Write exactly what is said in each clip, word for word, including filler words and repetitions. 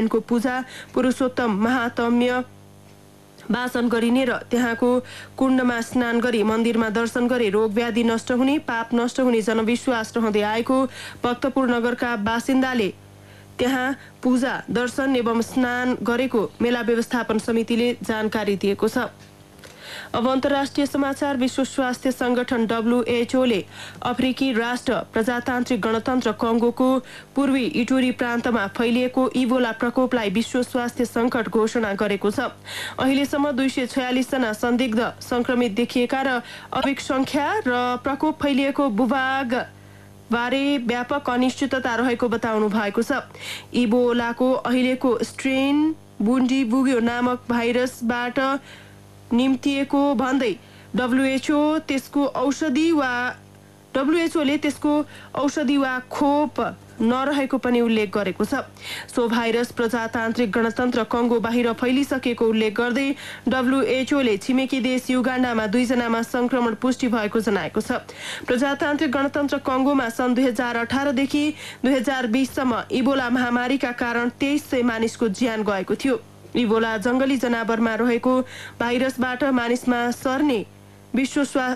नारायणको पूजा पुरुषोत्तम महात्म्य वाचन गरिने र त्यहाँको कुण्डमा स्नान गरी मन्दिरमा दर्शन गरे रोग व्याधि नष्ट हुने पाप नष्ट हुने जनविश्वास रहँदै आएको भक्तपुर नगरका बासिन्दाले त्यहाँ पूजा दर्शन एवं स्नान गरेको मेला व्यवस्थापन समितिले जानकारी दिएको छ। अब अन्तर्राष्ट्रिय समाचार। विश्व स्वास्थ्य संगठन डब्ल्युएचओ ले अफ्रिकी राष्ट्र प्रजातान्त्रिक गणतन्त्र कङ्गोको पूर्वी इटुरी प्रान्तमा फैलिएको इबोला प्रकोपलाई विश्व स्वास्थ्य संकट घोषणा गरेको छ। अहिलेसम्म दुई सय छयालिस जना संदिग्ध संक्रमित देखिएका र अधिक संख्या र प्रकोप फैलिएको भूभाग बारे व्यापक अनिश्चितता रहेको बताउनु भएको छ। इबोलाको अहिलेको स्ट्रेन बुन्डीबुग्यो नामक भाइरसबाट निम्तिएको भन्दै डब्ल्युएचओ त्यसको औषधि वा डब्ल्युएचओले त्यसको औषधि वा खोप नरहेको पनि उल्लेख गरेको छ। सो भाइरस प्रजातान्त्रिक गणतन्त्र कङ्गो बाहिर फैलिसकेको उल्लेख गर्दै डब्ल्युएचओले छिमेकी देश युगाण्डामा दुईजनामा संक्रमण पुष्टि भएको जनाएको छ। प्रजातान्त्रिक गणतन्त्र कङ्गोमा सन् दुई हजार अठारदेखि दुई हजार बिससम्म इबोला महामारीका कारण तेइस सय मानिसको ज्यान गएको थियो। इबोला जंगली जनावरमा रहेको भाइरसबाट मानिसमा सर्ने विश्व स्वा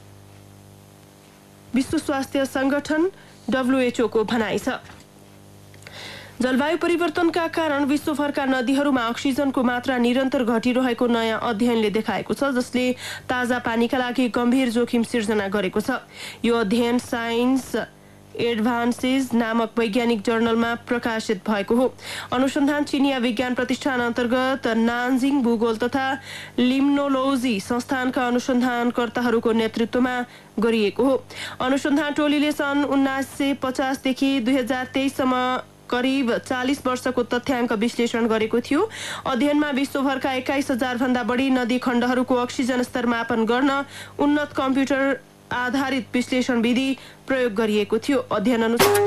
विश्व स्वास्थ्य संगठन डब्ल्युएचओ को भनाइ छ। जलवायु परिवर्तनका कारण विश्वभरका नदीहरूमा अक्सिजनको मात्रा निरन्तर घटिरहेको नयाँ अध्ययनले देखाएको छ, जसले ताजा पानीका लागि गम्भीर जोखिम सिर्जना गरेको छ। यो अध्ययन साइन्स एडभान्सेस नामक वैज्ञानिक जर्नलमा प्रकाशित भएको हो। अनुसन्धान चिनिया विज्ञान प्रतिष्ठान अन्तर्गत नानजिङ भूगोल तथा लिम्नोलोजी संस्थानका अनुसन्धानकर्ताहरूको नेतृत्वमा गरिएको हो। अनुसन्धान टोलीले सन् उन्नाइस सय पचासदेखि दुई हजार तेइससम्म करिब चालीस वर्षको तथ्याङ्क विश्लेषण गरेको थियो। अध्ययनमा विश्वभरका एक्काइस हजार भन्दा बढी नदी खण्डहरूको अक्सिजन स्तर मापन गर्न उन्नत कम्प्युटर आधारित विश्लेषण विधि प्रयोग गरिएको थियो। अध्ययन अनुसार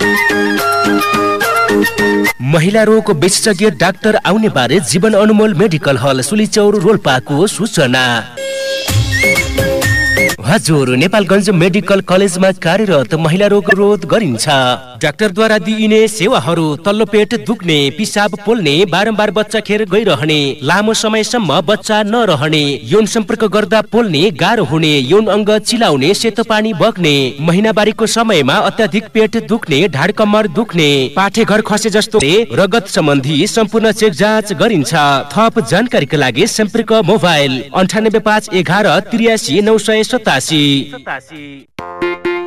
महिला रोग विशेषज्ञ डाक्टर आउने बारे जीवन अनमोल मेडिकल हल सुलीचौर रोल्पाको सूचना। हजुर, नेपालगञ्ज मेडिकल कलेजमा कार्यरत महिला रोग रोध गरिन्छ। डाक्टरद्वारा दिइने सेवाहरू तल्लो पेट दुख्ने, पिसाब पोल्ने, बारम्बार बच्चा खेर गइरहने, लामो समयसम्म बच्चा नरहने, यौन सम्पर्क गर्दा पोल्ने गाह्रो हुने, यौन अङ्ग चिलाउने, सेतो पानी बग्ने, महिनावारीको समयमा अत्याधिक पेट दुख्ने, ढाड कम्मर दुख्ने, पाठे घर खसे जस्तो रगत सम्बन्धी सम्पूर्ण चेक जाँच गरिन्छ। थप जानकारीका लागि सम्पर्क मोबाइल अन्ठानब्बे पाँच एघार त्रियासी नौ सय सतासी।